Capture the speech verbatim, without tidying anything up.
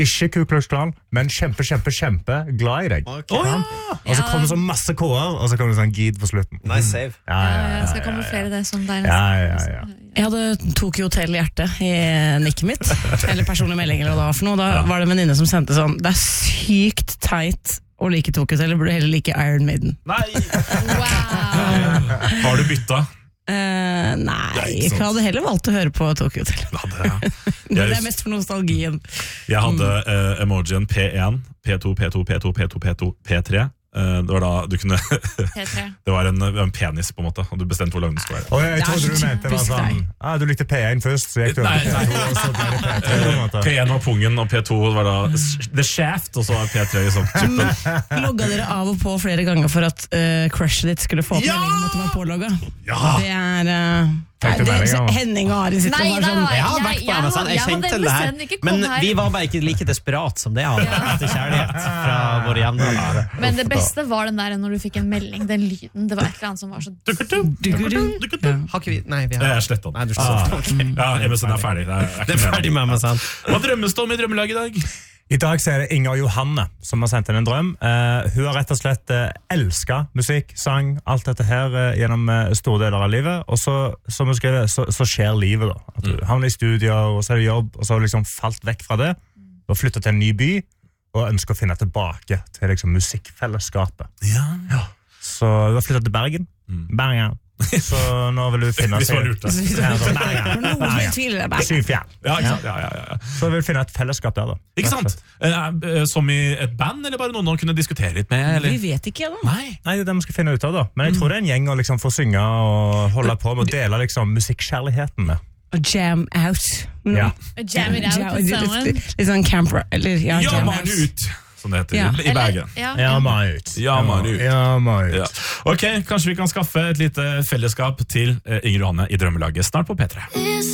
ikke Ku Klux Klan, men kjempe, kjempe, kjempe glad i deg. Okay. Oh, ja. Og så kommer det sånn masse K-er, og så kommer det sånn gid på slutten. Nice save. Ja, ja, ja, ja, jeg skal ja, kamuflere ja. det som deg. Ja, ja, ja. Jeg hadde Tokyo Hotel i hjertet i nikket mitt, eller personlig melding eller hva det var for noe. Da ja. var det en venninne som sendte sånn, det er sykt teit å like Tokyo Hotel, eller burde heller like Iron Maiden. Nei! Wow. Har du bytta? Uh, nei, jeg hadde heller valgt å høre på Tokyo Hotel. Ja, det, er. det er mest for nostalgien. Jeg hadde uh, emojien P én, P to, P to, P to, P to, P to, P tre. Uh, det var da du kunne P tre. Det var en, en penis på en måte, og du bestemte hvor lang den skulle være. Og jeg, jeg trodde du mente det var sånn ah, du likte P én først, så gikk du nei, til P to, og så ble det P tre på en måte. P én var pungen, og P to var da The Shaft, og så var P tre liksom typen. Logga dere av og på flere ganger for at uh, crushet ditt skulle få opp ja! meldingen om at det var pålogga? Ja! Det er uh, Nei, det, Henning og Ari sitter nei, bare sånn nei, Jeg har vært på Amazon, jeg, jeg kjente det her men vi var bare ikke like desperat som det hadde ja. etter kjærlighet fra våre jevnere. Men det beste var den der når du fikk en melding, den lyden, det var et eller annet som var så Har ikke vi, nei vi har Jeg er slettet Nei, du slettet okay. Ja, M S N er ferdig Det er, det er ferdig med M S N Hva drømmes det om i drømmelag i dag? I dag så er det Inger Johanne som har sendt inn en drøm. Uh, hun har rett og slett uh, elsket musikk, sang, alt dette her uh, gjennom uh, store deler av livet. Og så, som hun skriver, så, så skjer livet da. At du mm. havner i studier, og så er det jobb, og så har du liksom falt vekk fra det. Du har flyttet til en ny by, og ønsker å finne tilbake til liksom, musikkfellesskapet. Ja. Ja. Så du har flyttet til Bergen. Mm. Bergen. Så nå vil du finne Hvis du har lurt det. Syvfjern. Ja, ja, ja, ja. Så vil du finne et fellesskap der da. Ikke sant? Som i et band, eller bare noen å kunne diskutere litt med? Eller? Vi vet ikke da. Nei. Nei, det er det vi skal finne ut av da. Men jeg tror det er en gjeng å liksom få synge og holde på med å dele liksom musikkkjærligheten med. Og jam out. Ja. Jam it out with someone. Litt sånn camp, eller ja, ja jam man out. ut. Som det heter ja. i Bergen. Ja, ja, man ut. Ja, man ut. Ja, man ut. Ja. Ok, kanskje vi kan skaffe et lite fellesskap til Inger Johanne i drømmelaget snart på P tre.